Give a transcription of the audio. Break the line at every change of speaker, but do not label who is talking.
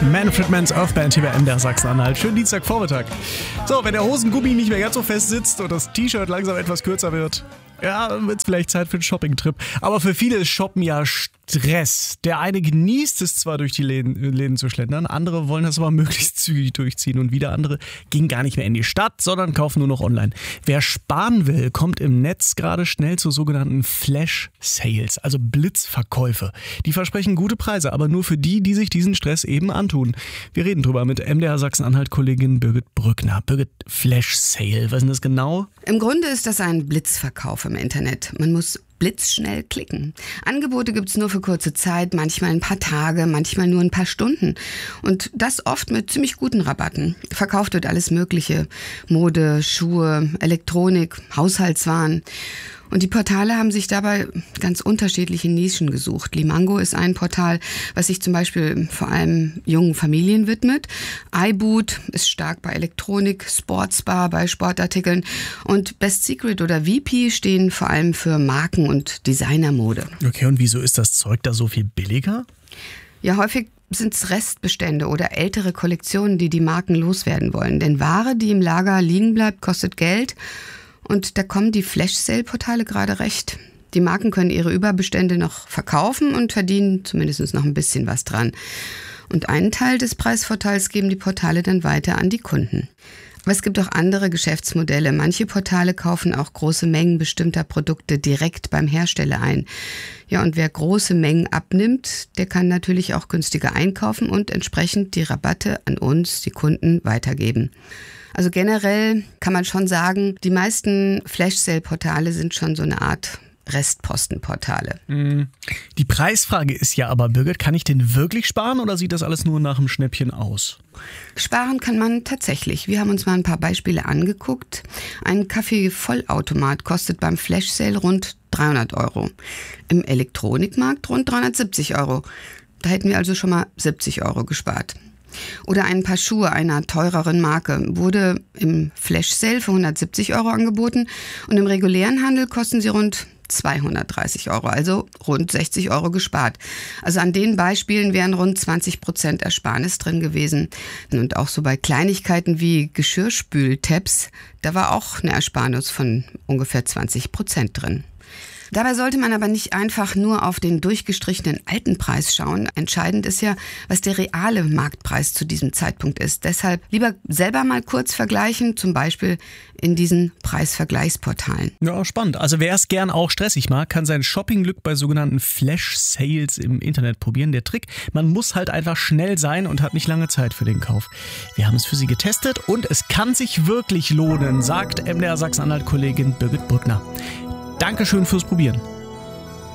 Manfred Mann's Earthband hier bei MDR Sachsen-Anhalt. Schönen Dienstagvormittag. So, wenn der Hosengummi nicht mehr ganz so fest sitzt und das T-Shirt langsam etwas kürzer wird, ja, dann wird es vielleicht Zeit für einen Shopping-Trip. Aber für viele ist Shoppen ja Stress. Der eine genießt es zwar, durch die Läden zu schlendern, andere wollen das aber möglichst zügig durchziehen und wieder andere gehen gar nicht mehr in die Stadt, sondern kaufen nur noch online. Wer sparen will, kommt im Netz gerade schnell zu sogenannten Flash-Sales, also Blitzverkäufe. Die versprechen gute Preise, aber nur für die, die sich diesen Stress eben antun. Wir reden drüber mit MDR Sachsen-Anhalt-Kollegin Birgit Brückner. Birgit, Flash-Sale, was ist denn das genau?
Im Grunde ist das ein Blitzverkauf im Internet. Man muss blitzschnell klicken. Angebote gibt's nur für kurze Zeit, manchmal ein paar Tage, manchmal nur ein paar Stunden. Und das oft mit ziemlich guten Rabatten. Verkauft wird alles Mögliche. Mode, Schuhe, Elektronik, Haushaltswaren. Und die Portale haben sich dabei ganz unterschiedliche Nischen gesucht. Limango ist ein Portal, was sich zum Beispiel vor allem jungen Familien widmet. iBoot ist stark bei Elektronik, Sportsbar bei Sportartikeln. Und Best Secret oder VP stehen vor allem für Marken- und Designermode.
Okay, und wieso ist das Zeug da so viel billiger?
Ja, häufig sind es Restbestände oder ältere Kollektionen, die Marken loswerden wollen. Denn Ware, die im Lager liegen bleibt, kostet Geld. Und da kommen die Flash-Sale-Portale gerade recht. Die Marken können ihre Überbestände noch verkaufen und verdienen zumindest noch ein bisschen was dran. Und einen Teil des Preisvorteils geben die Portale dann weiter an die Kunden. Aber es gibt auch andere Geschäftsmodelle. Manche Portale kaufen auch große Mengen bestimmter Produkte direkt beim Hersteller ein. Ja, und wer große Mengen abnimmt, der kann natürlich auch günstiger einkaufen und entsprechend die Rabatte an uns, die Kunden, weitergeben. Also generell kann man schon sagen, die meisten Flash-Sale-Portale sind schon so eine Art Restpostenportale.
Die Preisfrage ist ja aber, Birgit, kann ich denn wirklich sparen oder sieht das alles nur nach einem Schnäppchen aus?
Sparen kann man tatsächlich. Wir haben uns mal ein paar Beispiele angeguckt. Ein Kaffee-Vollautomat kostet beim Flash-Sale rund 300 €. Im Elektronikmarkt rund 370 €. Da hätten wir also schon mal 70 € gespart. Oder ein Paar Schuhe einer teureren Marke wurde im Flash-Sale für 170 € angeboten und im regulären Handel kosten sie rund 230 €, also rund 60 € gespart. Also an den Beispielen wären rund 20% Ersparnis drin gewesen. Und auch so bei Kleinigkeiten wie Geschirrspültabs, da war auch eine Ersparnis von ungefähr 20% drin. Dabei sollte man aber nicht einfach nur auf den durchgestrichenen alten Preis schauen. Entscheidend ist ja, was der reale Marktpreis zu diesem Zeitpunkt ist. Deshalb lieber selber mal kurz vergleichen, zum Beispiel in diesen Preisvergleichsportalen.
Ja, spannend. Also wer es gern auch stressig mag, kann sein Shoppingglück bei sogenannten Flash-Sales im Internet probieren. Der Trick, man muss halt einfach schnell sein und hat nicht lange Zeit für den Kauf. Wir haben es für Sie getestet und es kann sich wirklich lohnen, sagt MDR Sachsen-Anhalt-Kollegin Birgit Brückner. Dankeschön fürs Probieren.